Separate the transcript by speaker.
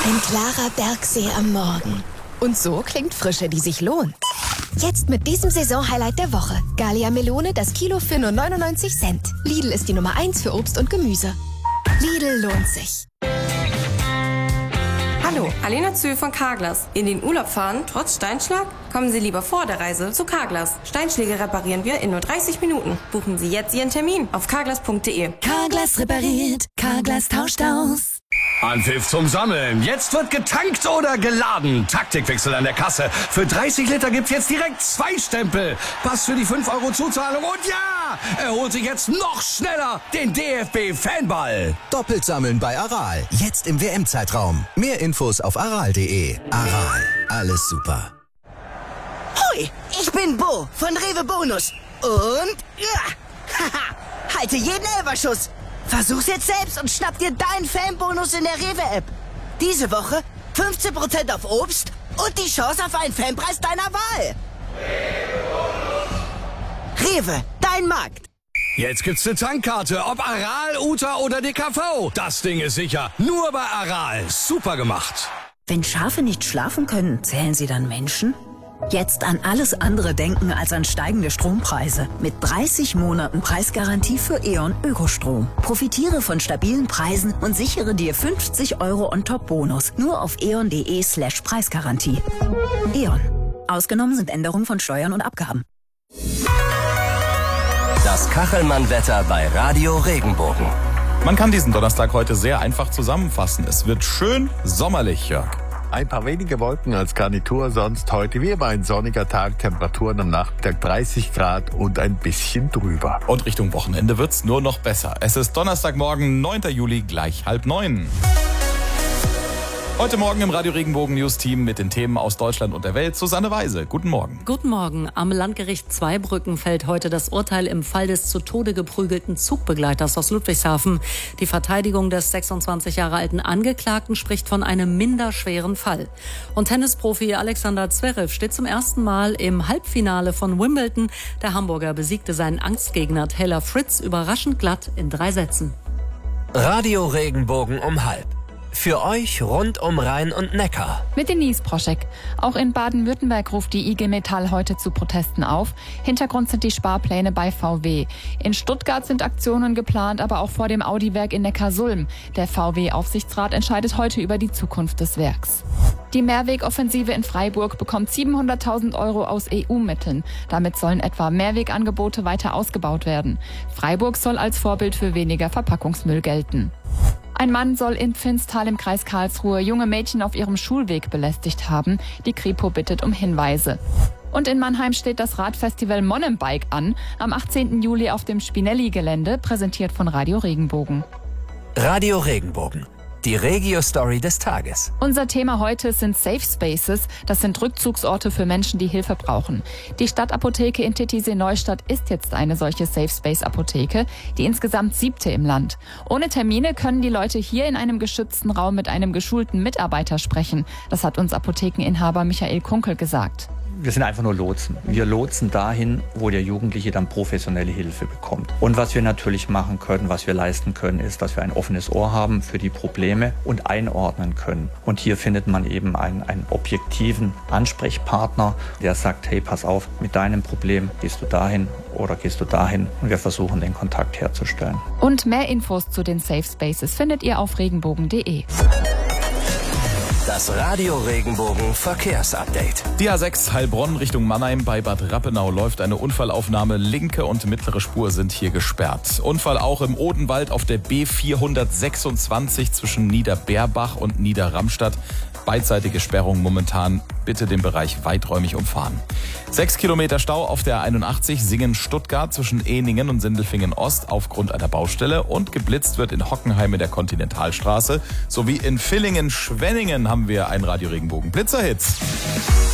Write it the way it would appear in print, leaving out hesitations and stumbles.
Speaker 1: Ein klarer Bergsee am Morgen. Und so klingt Frische, die sich lohnt. Jetzt mit diesem Saisonhighlight der Woche. Gallia Melone, das Kilo für nur 99 Cent. Lidl ist die Nummer 1 für Obst und Gemüse. Lidl lohnt sich.
Speaker 2: Hallo, Alena Zühl von Carglass. In den Urlaub fahren, trotz Steinschlag? Kommen Sie lieber vor der Reise zu Carglass. Steinschläge reparieren wir in nur 30 Minuten. Buchen Sie jetzt Ihren Termin auf carglass.de.
Speaker 1: Carglass repariert, Carglass tauscht aus.
Speaker 3: Anpfiff zum Sammeln. Jetzt wird getankt oder geladen. Taktikwechsel an der Kasse. Für 30 Liter gibt's jetzt direkt 2 Stempel. Pass für die 5 € Zuzahlung. Und ja, er holt sich jetzt noch schneller den DFB-Fanball.
Speaker 4: Doppelt sammeln bei Aral. Jetzt im WM-Zeitraum. Mehr Infos auf aral.de. Aral. Alles super.
Speaker 5: Hoi, ich bin Bo von Rewe Bonus. Und haha, halte jeden Elferschuss. Versuch's jetzt selbst und schnapp dir deinen Fanbonus in der Rewe-App. Diese Woche 15% auf Obst und die Chance auf einen Fanpreis deiner Wahl. Rewe, dein Markt.
Speaker 3: Jetzt gibt's eine Tankkarte, ob Aral, Uta oder DKV. Das Ding ist sicher. Nur bei Aral. Super gemacht.
Speaker 6: Wenn Schafe nicht schlafen können, zählen sie dann Menschen? Jetzt an alles andere denken als an steigende Strompreise. Mit 30 Monaten Preisgarantie für E.ON Ökostrom. Profitiere von stabilen Preisen und sichere dir 50 € on-top-Bonus. Nur auf eon.de/Preisgarantie. E.ON. Ausgenommen sind Änderungen von Steuern und Abgaben.
Speaker 7: Das Kachelmann-Wetter bei Radio Regenbogen.
Speaker 8: Man kann diesen Donnerstag heute sehr einfach zusammenfassen. Es wird schön sommerlich, Jörg.
Speaker 9: Ein paar wenige Wolken als Garnitur, sonst heute wie immer ein sonniger Tag, Temperaturen am Nachmittag 30 Grad und ein bisschen drüber.
Speaker 8: Und Richtung Wochenende wird's nur noch besser. Es ist Donnerstagmorgen, 9. Juli, gleich 8:30. Heute Morgen im Radio Regenbogen News Team mit den Themen aus Deutschland und der Welt. Susanne Weise, guten Morgen.
Speaker 10: Guten Morgen. Am Landgericht Zweibrücken fällt heute das Urteil im Fall des zu Tode geprügelten Zugbegleiters aus Ludwigshafen. Die Verteidigung des 26 Jahre alten Angeklagten spricht von einem minderschweren Fall. Und Tennisprofi Alexander Zverev steht zum ersten Mal im Halbfinale von Wimbledon. Der Hamburger besiegte seinen Angstgegner Taylor Fritz überraschend glatt in 3 Sätzen.
Speaker 7: Radio Regenbogen um 12:30. Für euch rund um Rhein und Neckar.
Speaker 11: Mit Denise Proschek. Auch in Baden-Württemberg ruft die IG Metall heute zu Protesten auf. Hintergrund sind die Sparpläne bei VW. In Stuttgart sind Aktionen geplant, aber auch vor dem Audi-Werk in Neckarsulm. Der VW-Aufsichtsrat entscheidet heute über die Zukunft des Werks. Die Mehrwegoffensive in Freiburg bekommt 700.000 € aus EU-Mitteln. Damit sollen etwa Mehrwegangebote weiter ausgebaut werden. Freiburg soll als Vorbild für weniger Verpackungsmüll gelten. Ein Mann soll in Pfinztal im Kreis Karlsruhe junge Mädchen auf ihrem Schulweg belästigt haben. Die Kripo bittet um Hinweise. Und in Mannheim steht das Radfestival Mountainbike an. Am 18. Juli auf dem Spinelli-Gelände, präsentiert von Radio Regenbogen.
Speaker 7: Radio Regenbogen. Die Regio-Story des Tages.
Speaker 11: Unser Thema heute sind Safe Spaces. Das sind Rückzugsorte für Menschen, die Hilfe brauchen. Die Stadtapotheke in Titisee-Neustadt ist jetzt eine solche Safe Space Apotheke, die insgesamt 7. im Land. Ohne Termine können die Leute hier in einem geschützten Raum mit einem geschulten Mitarbeiter sprechen. Das hat uns Apothekeninhaber Michael Kunkel gesagt.
Speaker 12: Wir sind einfach nur Lotsen. Wir lotsen dahin, wo der Jugendliche dann professionelle Hilfe bekommt. Und was wir natürlich machen können, was wir leisten können, ist, dass wir ein offenes Ohr haben für die Probleme und einordnen können. Und hier findet man eben einen objektiven Ansprechpartner, der sagt, hey, pass auf, mit deinem Problem gehst du dahin oder gehst du dahin. Und wir versuchen, den Kontakt herzustellen.
Speaker 11: Und mehr Infos zu den Safe Spaces findet ihr auf regenbogen.de.
Speaker 7: Das Radio Regenbogen Verkehrsupdate.
Speaker 8: Die A6 Heilbronn Richtung Mannheim bei Bad Rappenau läuft eine Unfallaufnahme. Linke und mittlere Spur sind hier gesperrt. Unfall auch im Odenwald auf der B426 zwischen Niederberbach und Niederramstadt. Beidseitige Sperrung momentan. Bitte den Bereich weiträumig umfahren. 6 Kilometer Stau auf der 81 Singen-Stuttgart zwischen Ehningen und Sindelfingen-Ost aufgrund einer Baustelle. Und geblitzt wird in Hockenheim in der Kontinentalstraße. Sowie in Villingen-Schwenningen haben wir einen Radio Regenbogen Blitzerhits.